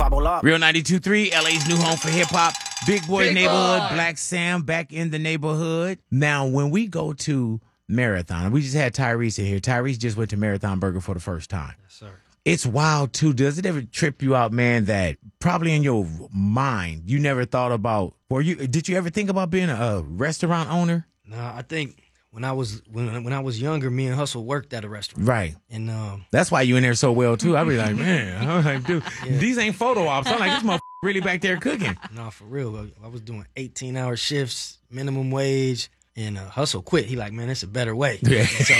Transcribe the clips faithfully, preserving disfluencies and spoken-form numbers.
Real ninety-two point three, L A's new home for hip-hop. Big Boy Big Neighborhood, Boy. Black Sam back in the neighborhood. Now, when we go to Marathon, we just had Tyrese in here. Tyrese just went to Marathon Burger for the first time. Yes, sir. It's wild, too. Does it ever trip you out, man, that probably in your mind, you never thought about, or you did you ever think about being a, a restaurant owner? No, I think when I was when when I was younger, me and Hustle worked at a restaurant. Right. And um, That's why you in there so well, too. I be like, man, I was like, dude, Yeah. these ain't photo ops. I'm like, this motherfucker really back there cooking. no, for real, I was doing eighteen hour shifts, minimum wage. And uh, Hustle quit. He like, man, it's a better way. Yeah. So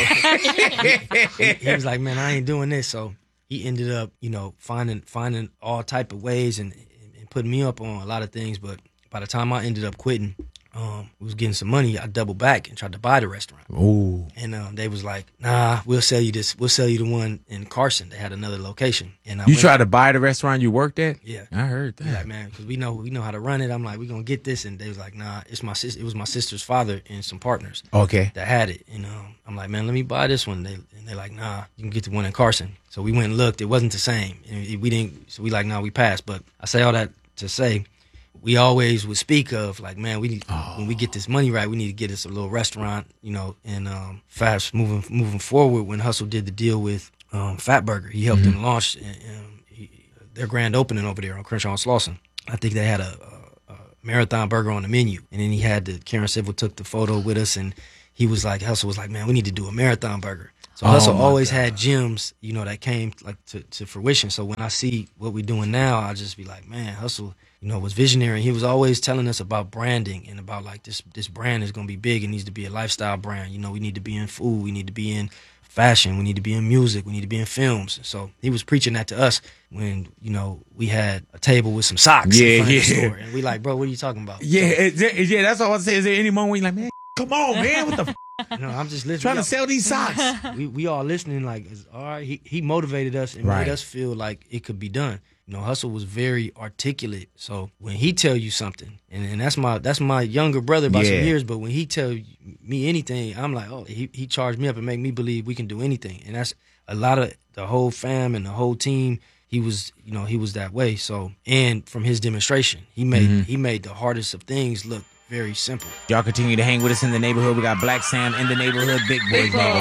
he, he was like, man, I ain't doing this. So he ended up, you know, finding finding all type of ways and, and putting me up on a lot of things. But by the time I ended up quitting, um, we was getting some money. I doubled back and tried to buy the restaurant. Ooh. And um, they was like, nah, we'll sell you this. We'll sell you the one in Carson. They had another location. And I You went- tried to buy the restaurant you worked at? Yeah. I heard He's like, that. man, because we know we know how to run it. I'm like, we gonna get this, and they was like, nah, it's my sis. It was my sister's father and some partners Okay. that had it. And um, I'm like, man, let me buy this one. They and they're like, nah, you can get the one in Carson. So we went and looked. It wasn't the same. And it- we didn't. So we like, nah, we passed. But I say all that to say, we always would speak of like, man, we need Oh. when we get this money right, we need to get us a little restaurant, you know. And um, fast moving moving forward, when Hustle did the deal with um, Fat Burger, he helped Mhm. them launch um, he, their grand opening over there on Crenshaw and Slauson. I think they had a, a, a Marathon Burger on the menu, and then he had the Karen Civil took the photo with us, and he was like, Hustle was like, man, we need to do a Marathon Burger. So Oh, Hustle my always God. had gems, you know, that came like to, to fruition. So when I see what we're doing now, I just be like, man, Hustle, you know, was visionary. He was always telling us about branding and about like this this brand is gonna be big. It needs to be a lifestyle brand. You know, we need to be in food, we need to be in fashion, we need to be in music, we need to be in films. So he was preaching that to us when, you know, we had a table with some socks Yeah, in front yeah. of the store. And we like, bro, what are you talking about? Yeah, So, is there- yeah, that's all I want to say. Is there any moment where you're like, man, come on, man, what the f- you know, I'm just listening. trying to sell these socks? we we all listening like, it's, all right, he, he motivated us and Right. made us feel like it could be done. You know, Hustle was very articulate. So when he tell you something, and, and that's my that's my younger brother by some Yeah. years, but when he tell me anything, I'm like, oh, he, he charged me up and make me believe we can do anything. And that's a lot of the whole fam and the whole team. He was, you know, he was that way. So, and from his demonstration, he made Mhm. he made the hardest of things look very simple. Y'all continue to hang with us in the neighborhood. We got Black Sam in the neighborhood, Big Boy. Big Boy.